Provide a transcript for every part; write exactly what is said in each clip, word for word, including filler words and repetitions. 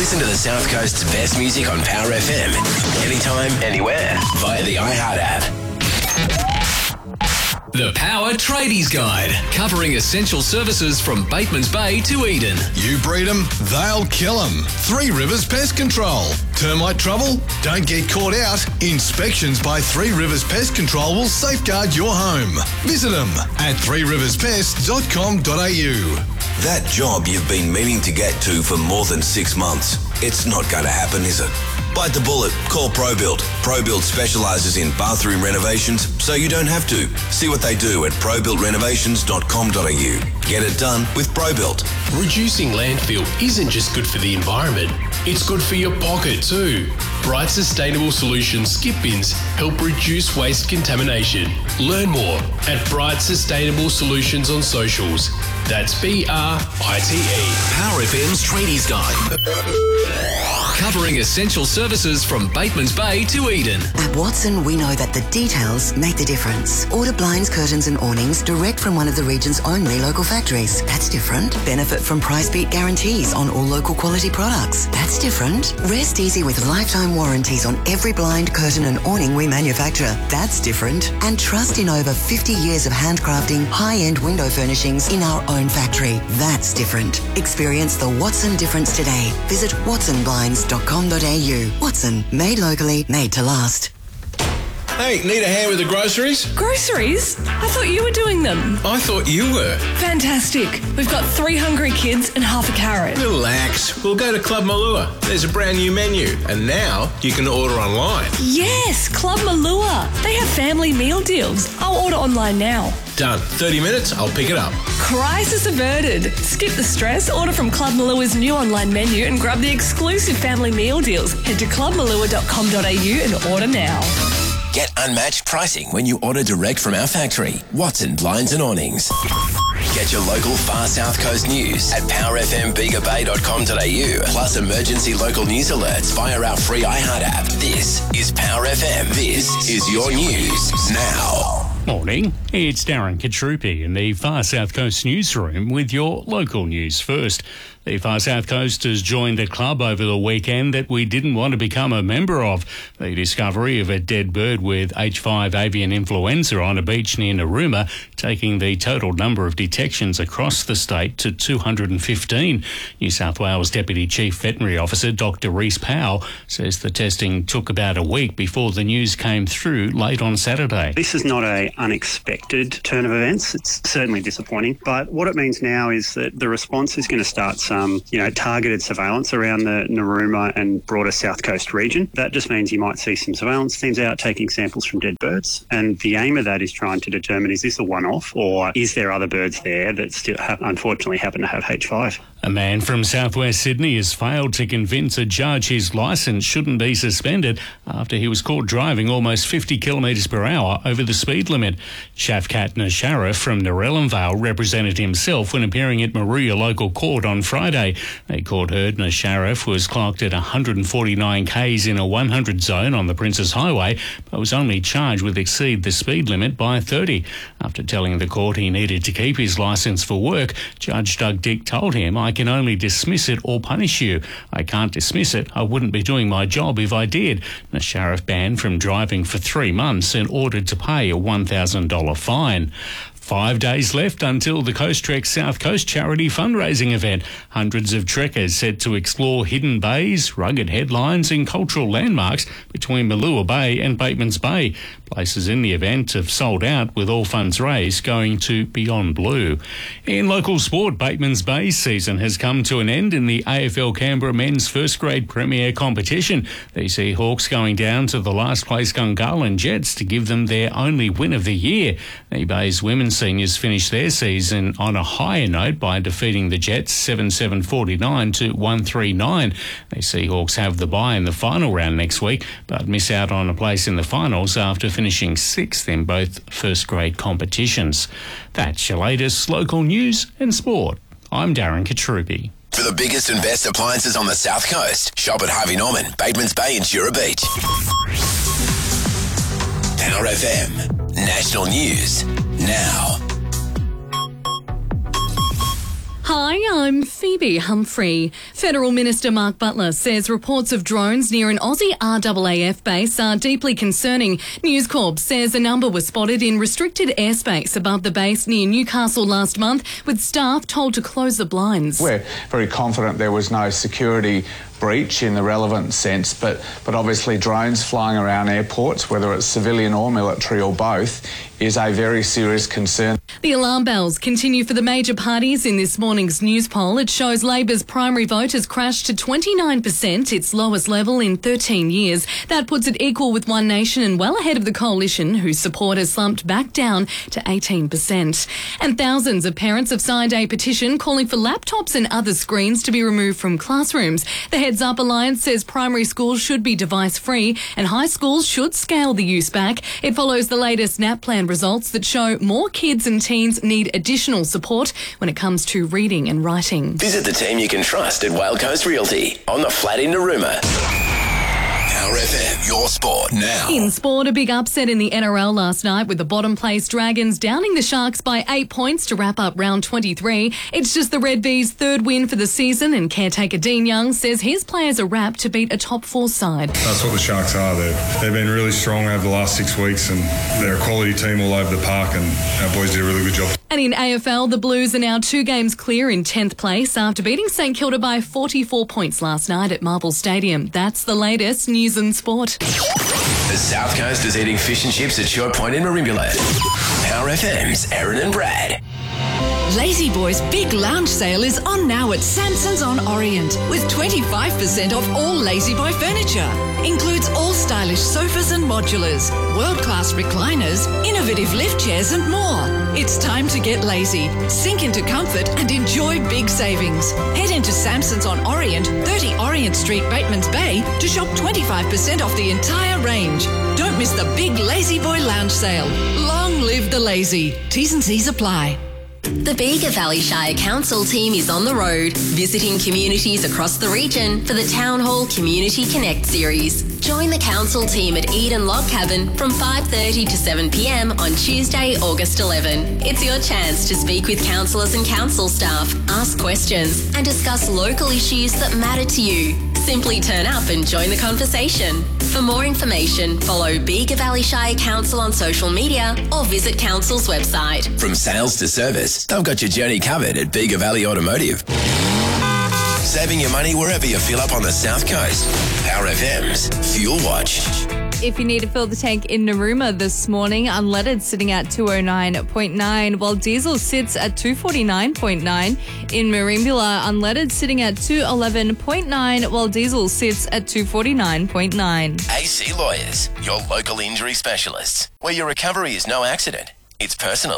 Listen to the South Coast's best music on Power F M. Anytime, anywhere. Via the iHeart app. The Power Tradies Guide, covering essential services from Batemans Bay to Eden. You breed them, they'll kill them. Three Rivers Pest Control. Termite trouble? Don't get caught out. Inspections by Three Rivers Pest Control will safeguard your home. Visit them at three rivers pest dot com dot a u. That job you've been meaning to get to for more than six months, it's not going to happen, is it? Bite the bullet. Call ProBuild. ProBuild specialises in bathroom renovations, so you don't have to. See what they do at pro build renovations dot com dot a u. Get it done with ProBuild. Reducing landfill isn't just good for the environment, it's good for your pocket too. Bright Sustainable Solutions skip bins help reduce waste contamination. Learn more at Bright Sustainable Solutions on socials. That's B R I T E. Power F M's Tradies Guide, covering essential services from Batemans Bay to Eden. At Watson, we know that the details make the difference. Order blinds, curtains and awnings direct from one of the region's only local factories. That's different. Benefit from price beat guarantees on all local quality products. That's different. Rest easy with lifetime warranties on every blind, curtain and awning we manufacture. That's different. And trust in over fifty years of handcrafting high-end window furnishings in our own factory. That's different. Experience the Watson difference today. Visit watson blinds dot com dot a u. Watson, made locally, made to last. Hey, need a hand with the groceries? Groceries? I thought you were doing them. I thought you were. Fantastic. We've got three hungry kids and half a carrot. Relax. We'll go to Club Malua. There's a brand new menu. And now you can order online. Yes, Club Malua. They have family meal deals. I'll order online now. Done. thirty minutes, I'll pick it up. Crisis averted. Skip the stress, order from Club Malua's new online menu and grab the exclusive family meal deals. Head to club malua dot com dot a u and order now. Get unmatched pricing when you order direct from our factory, Watson Blinds and Awnings. Get your local Far South Coast news at power f m bega bay dot com dot a u, plus emergency local news alerts via our free iHeart app. This is Power F M. This is your news now. Morning, it's Darren Katrupi in the Far South Coast newsroom with your local news first. The Far South Coast has joined a club over the weekend that we didn't want to become a member of. The discovery of a dead bird with H five avian influenza on a beach near Narooma, taking the total number of detections across the state to two hundred fifteen. New South Wales Deputy Chief Veterinary Officer Doctor Rhys Powell says the testing took about a week before the news came through late on Saturday. This is not a unexpected turn of events. It's certainly disappointing, but what it means now is that the response is going to start some, you know, targeted surveillance around the Narooma and broader South Coast region. That just means you might see some surveillance teams out taking samples from dead birds, and the aim of that is trying to determine, is this a one-off or is there other birds there that still have, unfortunately happen to have H five? A man from southwest Sydney has failed to convince a judge his licence shouldn't be suspended after he was caught driving almost fifty kilometres per hour over the speed limit. Shafkat Nasharif from Narellan Vale represented himself when appearing at Maruya Local Court on Friday. A court heard Nasharif was clocked at one hundred forty-nine k's in a one hundred zone on the Princes Highway, but was only charged with exceed the speed limit by thirty. After telling the court he needed to keep his licence for work, Judge Doug Dick told him, "I can only dismiss it or punish you. I can't dismiss it. I wouldn't be doing my job if I did." Nasharif banned from driving for three months and ordered to pay a one thousand dollars fine. Five days left until the Coast Trek South Coast charity fundraising event. Hundreds of trekkers set to explore hidden bays, rugged headlines and cultural landmarks between Malua Bay and Batemans Bay. Places in the event have sold out, with all funds raised going to Beyond Blue. In local sport, Batemans Bay's season has come to an end in the A F L Canberra Men's First Grade Premier competition. The Seahawks going down to the last place Gungahlin Jets to give them their only win of the year. The Bay's women's seniors finished their season on a higher note by defeating the Jets seventy-seven forty-nine to one three nine. The Seahawks have the bye in the final round next week, but miss out on a place in the finals after finishing sixth in both first grade competitions. That's your latest local news and sport. I'm Darren Katrupi. For the biggest and best appliances on the South Coast, shop at Harvey Norman, Batemans Bay and Jura Beach. Power F M, national news now. Hi, I'm Phoebe Humphrey. Federal Minister Mark Butler says reports of drones near an Aussie R A A F base are deeply concerning. News Corp says a number were spotted in restricted airspace above the base near Newcastle last month, with staff told to close the blinds. We're very confident there was no security breach in the relevant sense, but, but obviously drones flying around airports, whether it's civilian or military or both, is a very serious concern. The alarm bells continue for the major parties in this morning's news poll. It shows Labor's primary vote has crashed to twenty-nine percent, its lowest level in thirteen years. That puts it equal with One Nation and well ahead of the Coalition, whose support has slumped back down to eighteen percent. And thousands of parents have signed a petition calling for laptops and other screens to be removed from classrooms. The Heads Up Alliance says primary schools should be device-free and high schools should scale the use back. It follows the latest NAPLAN results that show more kids and teens need additional support when it comes to reading and writing. Visit the team you can trust at Whale Coast Realty on the flat in Narooma. Power F M, your sport now. In sport, a big upset in the N R L last night with the bottom place Dragons downing the Sharks by eight points to wrap up round twenty-three. It's just the Red Bees' third win for the season, and caretaker Dean Young says his players are wrapped to beat a top four side. That's what the Sharks are. They've, they've been really strong over the last six weeks and they're a quality team all over the park, and our boys did a really good job. And in A F L, the Blues are now two games clear in tenth place after beating St Kilda by forty-four points last night at Marvel Stadium. That's the latest news and sport. The South Coast is eating fish and chips at Short Point in Merimbula. Power F M's Aaron and Brad. Lazy Boy's big lounge sale is on now at Sampson's on Orient with twenty-five percent off all Lazy Boy furniture. Includes all stylish sofas and modulars, world-class recliners, innovative lift chairs and more. It's time to get lazy, sink into comfort and enjoy big savings. Head into Sampson's on Orient, thirty Orient Street, Batemans Bay to shop twenty-five percent off the entire range. Don't miss the big Lazy Boy lounge sale. Long live the lazy. T's and C's apply. The Bega Valley Shire Council team is on the road, visiting communities across the region for the Town Hall Community Connect series. Join the council team at Eden Log Cabin from five thirty to seven p m on Tuesday, August eleventh. It's your chance to speak with councillors and council staff, ask questions and discuss local issues that matter to you. Simply turn up and join the conversation. For more information, follow Bega Valley Shire Council on social media or visit council's website. From sales to service, they've got your journey covered at Bega Valley Automotive. Saving your money wherever you fill up on the South Coast. Power F M's Fuel Watch. If you need to fill the tank in Narooma this morning, unleaded sitting at two oh nine point nine, while diesel sits at two forty-nine point nine. In Merimbula, unleaded sitting at two eleven point nine, while diesel sits at two forty-nine point nine. A C Lawyers, your local injury specialists, where your recovery is no accident, it's personal.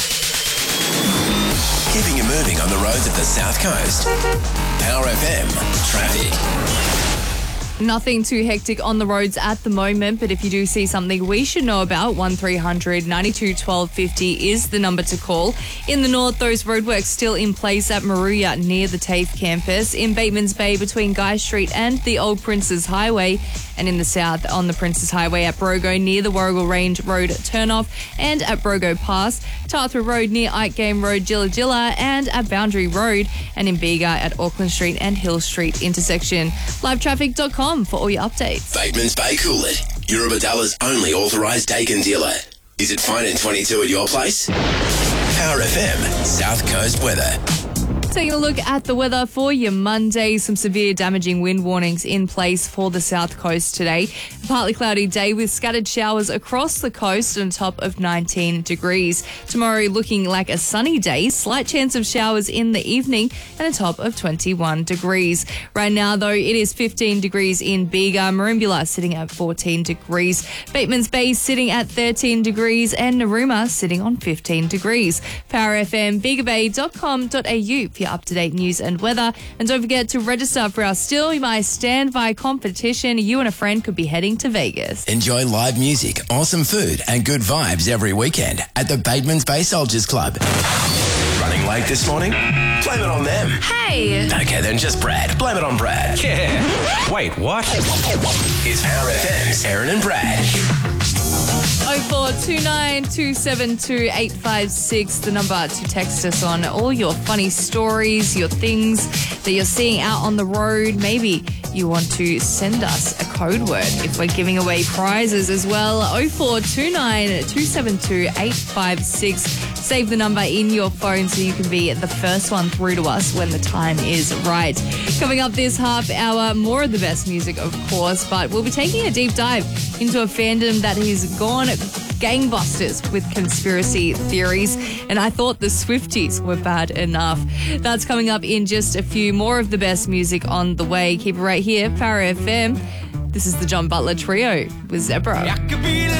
Keeping you moving on the roads of the South Coast. Power F M Traffic. Nothing too hectic on the roads at the moment, but if you do see something we should know about, one three hundred ninety-two twelve fifty is the number to call. In the north, those roadworks still in place at Maruya near the TAFE campus, in Batemans Bay between Guy Street and the Old Princes Highway, and in the south on the Princes Highway at Brogo near the Warrigal Range Road turnoff, and at Brogo Pass, Tarthra Road near Ike Game Road Jilla Jilla, and at Boundary Road, and in Bega at Auckland Street and Hill Street intersection. live traffic dot com for all your updates. Batemans Bay Coolid, Eurobadalla's only authorised Dakin dealer. Is it fine in twenty-two at your place? Power F M South Coast weather. Taking a look at the weather for your Monday, some severe damaging wind warnings in place for the south coast today. A partly cloudy day with scattered showers across the coast and a top of nineteen degrees. Tomorrow looking like a sunny day, slight chance of showers in the evening and a top of twenty-one degrees. Right now though, it is fifteen degrees in Bega, Merimbula sitting at fourteen degrees, Batemans Bay sitting at thirteen degrees and Narooma sitting on fifteen degrees. Power F M, bega bay dot com dot a u for your up-to-date news and weather. And don't forget to register for our Still My Standby competition. You and a friend could be heading to Vegas. Enjoy live music, awesome food and good vibes every weekend at the Batemans Bay Soldiers Club. Running late this morning? Blame it on them. Hey! Okay, then just Brad. Blame it on Brad. Yeah. Wait, what? It's Power F M's Aaron and Brad. oh four two nine, two seven two, eight five six, the number to text us on all your funny stories, your things that you're seeing out on the road. Maybe you want to send us a code word if we're giving away prizes as well. oh four two nine, two seven two, eight five six. Save the number in your phone so you can be the first one through to us when the time is right. Coming up this half hour, more of the best music, of course, but we'll be taking a deep dive into a fandom that has gone gangbusters with conspiracy theories, and I thought the Swifties were bad enough. That's coming up in just a few. More of the best music on the way. Keep it right here, Power F M. This is the John Butler Trio with Zebra.